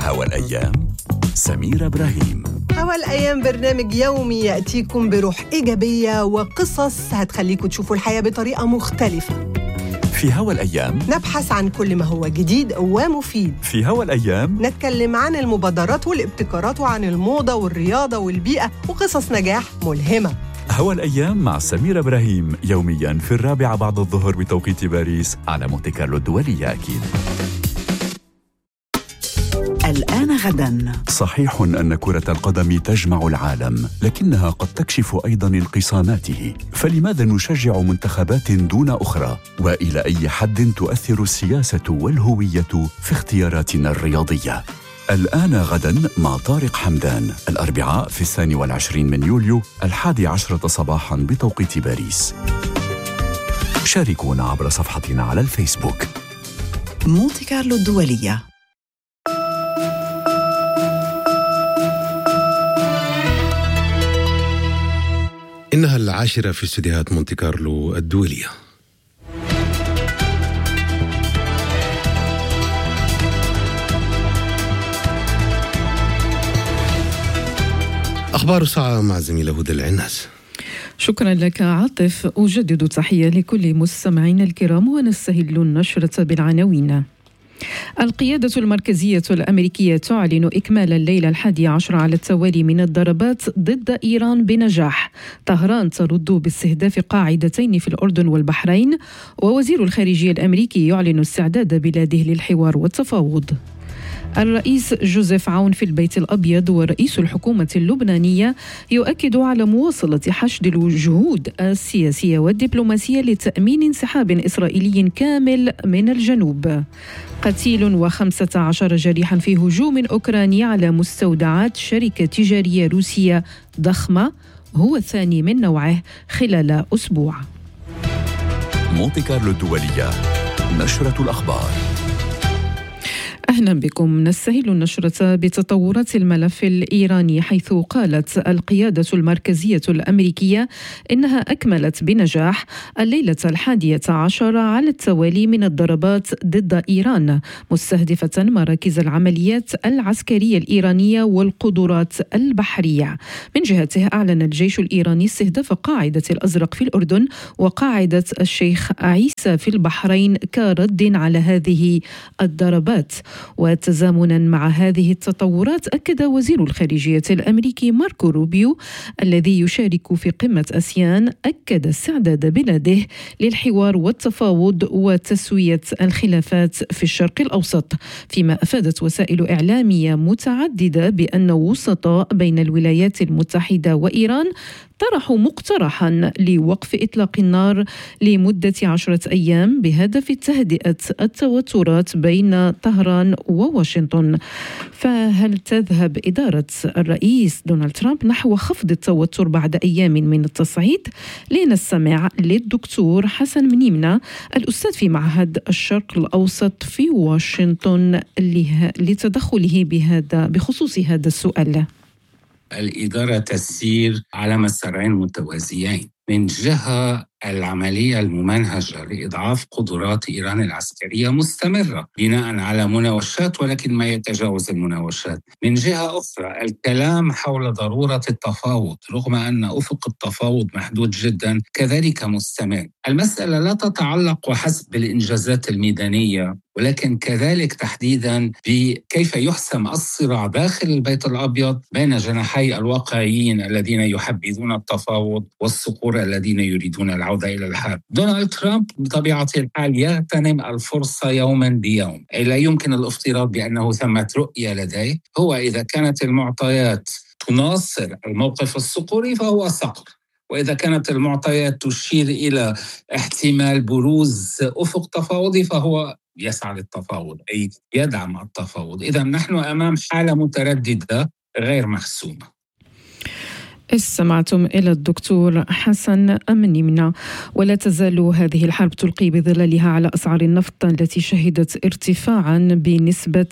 هوا الأيام سميرة إبراهيم. هوا الأيام برنامج يومي يأتيكم بروح إيجابية وقصص هتخليكم تشوفوا الحياة بطريقة مختلفة. في هوا الأيام نبحث عن كل ما هو جديد ومفيد. في هوا الأيام نتكلم عن المبادرات والابتكارات وعن الموضة والرياضة والبيئة وقصص نجاح ملهمة. هوا الأيام مع سميرة إبراهيم يومياً في 4 بعد الظهر بتوقيت باريس على مونتي كارلو الدولية. أكيد. الآن غداً. صحيح أن كرة القدم تجمع العالم، لكنها قد تكشف أيضاً انقساماته. فلماذا نشجع منتخبات دون أخرى؟ وإلى أي حد تؤثر السياسة والهوية في اختياراتنا الرياضية؟ الآن غداً مع طارق حمدان، الأربعاء في 22 من يوليو 11 صباحاً بتوقيت باريس. شاركونا عبر صفحتنا على الفيسبوك. مونتي كارلو الدولية. إنها 10 في استديوهات مونتي كارلو الدولية. أخبار الساعة مع زميلة هدى العناس. شكرا لك عاطف. أجدد تحية لكل مستمعين الكرام ونستهل النشرة بالعناوين. القيادة المركزية الأمريكية تعلن إكمال الليلة 11 على التوالي من الضربات ضد إيران بنجاح. طهران ترد باستهداف قاعدتين في الأردن والبحرين. ووزير الخارجية الأمريكي يعلن استعداد بلاده للحوار والتفاوض. الرئيس جوزيف عون في البيت الأبيض ورئيس الحكومة اللبنانية يؤكد على مواصلة حشد الجهود السياسية والدبلوماسية لتأمين انسحاب إسرائيلي كامل من الجنوب. قتيل و15 جريحا في هجوم أوكراني على مستودعات شركة تجارية روسية ضخمة، هو الثاني من نوعه خلال أسبوع. مونتي كارلو الدولية، نشرة الأخبار. أهلا بكم. نستهل النشرة بتطورات الملف الإيراني، حيث قالت القيادة المركزية الأمريكية إنها أكملت بنجاح الليلة 11 على التوالي من الضربات ضد إيران، مستهدفة مراكز العمليات العسكرية الإيرانية والقدرات البحرية. من جهته أعلن الجيش الإيراني استهداف قاعدة الأزرق في الأردن وقاعدة الشيخ عيسى في البحرين كرد على هذه الضربات. وتزامنا مع هذه التطورات، أكد وزير الخارجية الأمريكي ماركو روبيو الذي يشارك في قمة آسيان أكد استعداد بلاده للحوار والتفاوض وتسوية الخلافات في الشرق الأوسط، فيما أفادت وسائل إعلامية متعددة بأن وسطاء بين الولايات المتحدة وإيران طرحوا مقترحا لوقف إطلاق النار لمدة 10 أيام بهدف تهدئة التوترات بين طهران وواشنطن. فهل تذهب إدارة الرئيس دونالد ترامب نحو خفض التوتر بعد أيام من التصعيد؟ لنستمع للدكتور حسن منيمنة، الأستاذ في معهد الشرق الأوسط في واشنطن، لتدخله بخصوص هذا السؤال. الإدارة تسير على مسارين متوازيين. من جهة العملية الممنهجة لإضعاف قدرات إيران العسكرية مستمرة بناء على مناوشات، ولكن ما يتجاوز المناوشات. من جهة أخرى الكلام حول ضرورة التفاوض رغم أن أفق التفاوض محدود جدا كذلك مستمر. المسألة لا تتعلق وحسب بالإنجازات الميدانية، ولكن كذلك تحديدا بكيف يحسم الصراع داخل البيت الأبيض بين جناحي الواقعيين الذين يحبذون التفاوض والصقور الذين يريدون العودة إلى الحرب. دونالد ترامب بطبيعة الحال يغتنم الفرصة يوما بيوم. لا يمكن الافتراض بأنه ثمة رؤية لديه. هو إذا كانت المعطيات تناصر الموقف الصقوري فهو صقر، وإذا كانت المعطيات تشير إلى احتمال بروز أفق تفاوضي فهو يسعى للتفاوض، أي يدعم التفاوض. إذا نحن أمام حالة مترددة غير محسومة. استمعتم إلى الدكتور حسن أمنيمنا. ولا تزال هذه الحرب تلقي بظلالها على أسعار النفط التي شهدت ارتفاعا بنسبة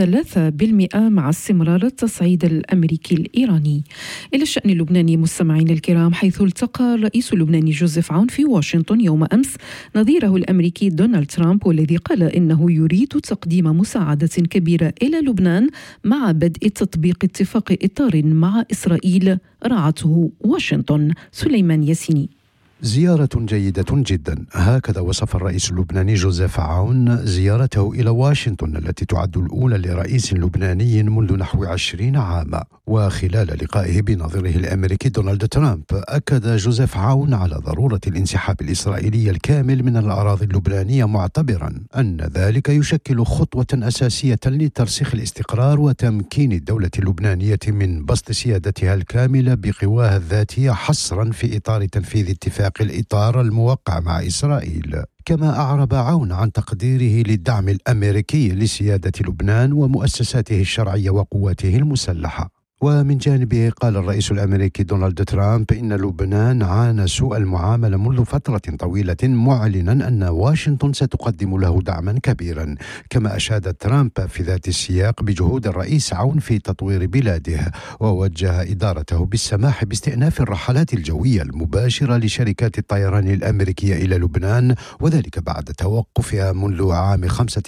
3% مع استمرار التصعيد الأمريكي الإيراني. إلى الشأن اللبناني مستمعين الكرام، حيث التقى الرئيس اللبناني جوزيف عون في واشنطن يوم أمس نظيره الأمريكي دونالد ترامب، والذي قال إنه يريد تقديم مساعدة كبيرة إلى لبنان مع بدء تطبيق اتفاق إطار مع إسرائيل رعته واشنطن. سليمان ياسيني. زيارة جيدة جدا، هكذا وصف الرئيس اللبناني جوزيف عون زيارته إلى واشنطن التي تعد الأولى لرئيس لبناني منذ نحو 20 عاما. وخلال لقائه بنظيره الأمريكي دونالد ترامب، أكد جوزيف عون على ضرورة الانسحاب الإسرائيلي الكامل من الأراضي اللبنانية، معتبرا أن ذلك يشكل خطوة أساسية لترسيخ الاستقرار وتمكين الدولة اللبنانية من بسط سيادتها الكاملة بقواها الذاتية، حصرا في إطار تنفيذ اتفاق الإطار الموقع مع إسرائيل. كما أعرب عون عن تقديره للدعم الأمريكي لسيادة لبنان ومؤسساته الشرعية وقواته المسلحة. ومن جانبه قال الرئيس الأمريكي دونالد ترامب إن لبنان عانى سوء المعاملة منذ فترة طويلة، معلنا أن واشنطن ستقدم له دعما كبيرا. كما أشاد ترامب في ذات السياق بجهود الرئيس عون في تطوير بلاده، ووجه إدارته بالسماح باستئناف الرحلات الجوية المباشرة لشركات الطيران الأمريكية إلى لبنان، وذلك بعد توقفها منذ عام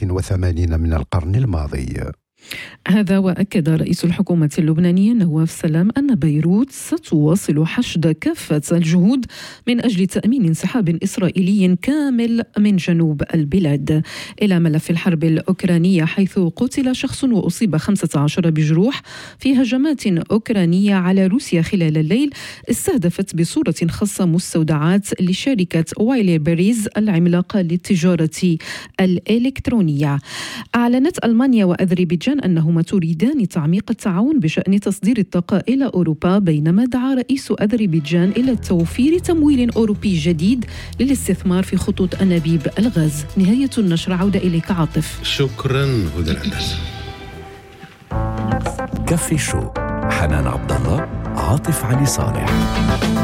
85 من القرن الماضي. هذا وأكد رئيس الحكومة اللبنانية نواف سلام أن بيروت ستواصل حشد كافة الجهود من أجل تأمين انسحاب إسرائيلي كامل من جنوب البلاد. إلى ملف الحرب الأوكرانية، حيث قتل شخص وأصيب 15 بجروح في هجمات أوكرانية على روسيا خلال الليل استهدفت بصورة خاصة مستودعات لشركة وايلي بيريز العملاقة للتجارة الإلكترونية. أعلنت ألمانيا وأذربيجان أنهما تريدان تعميق التعاون بشأن تصدير الطاقة إلى أوروبا، بينما دعا رئيس أذربيجان إلى توفير تمويل أوروبي جديد للاستثمار في خطوط أنابيب الغاز. نهاية النشر، عودة إليك عاطف. شكرا هدى الهندسة. كافي شو، حنان عبد الله، عاطف علي صالح.